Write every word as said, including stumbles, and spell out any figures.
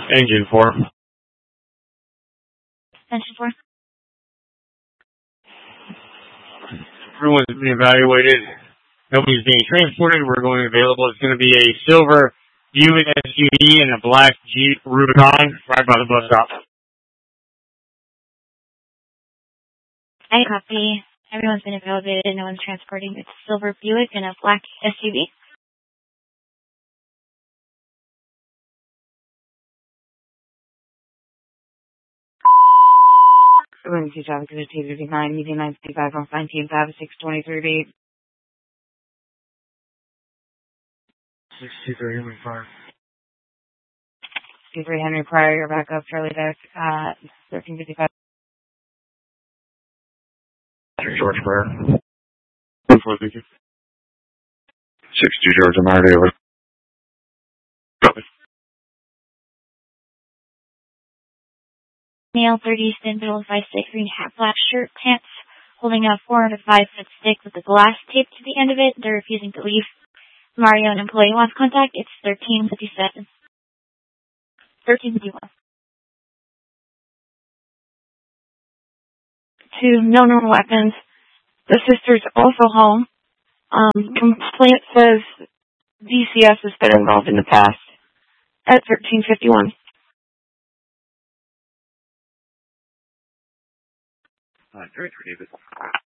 Engine four. Engine four. Everyone's been evaluated. Nobody's being transported. We're going available. It's going to be a silver Buick S U V and a black Jeep Rubicon right by the bus stop. I copy. Everyone's been evaluated. No one's transporting. It's a silver Buick and a black S U V. Emergency traffic is two thirty-nine, median nine fifty-five from nineteen five six twenty-three. six two three five. two three Henry Pryor, you're back up, Charlie Deck, at thirteen fifty-five. George Pryor. Thank you. six two George, I'm already over. Copy. Male, thirty, thin, middle, five six, green hat, black shirt, pants, holding a four hundred five foot stick with a glass taped to the end of it. They're refusing to leave. Mario, an employee, wants contact. It's thirteen fifty-seven. thirteen fifty-one. Two, no known weapons. The sister's also home. Um, complaint says D C S has been involved in the past. At thirteen fifty-one. Uh, very, very good.